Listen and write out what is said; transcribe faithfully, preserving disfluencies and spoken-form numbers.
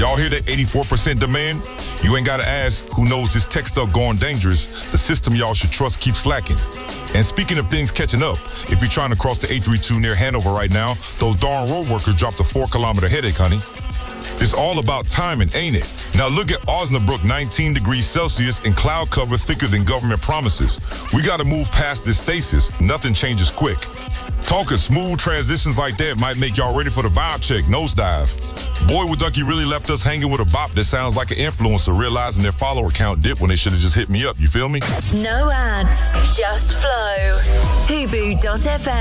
Y'all hear that eighty-four percent demand? You ain't gotta ask, who knows this tech stuff going dangerous? The system y'all should trust keeps slacking. And speaking of things catching up, if you're trying to cross the eight thirty-two near Hanover right now, those darn road workers dropped a four kilometer headache, honey. It's all about timing, ain't it? Now look at Osnabrück, nineteen degrees Celsius and cloud cover thicker than government promises. We gotta move past this stasis. Nothing changes quick. Talking smooth transitions like that might make y'all ready for the vibe check, nosedive. Boy, would Ducky really left us hanging with a bop that sounds like an influencer realizing their follower count dipped when they should have just hit me up, you feel me? No ads, just flow. Hubu dot f m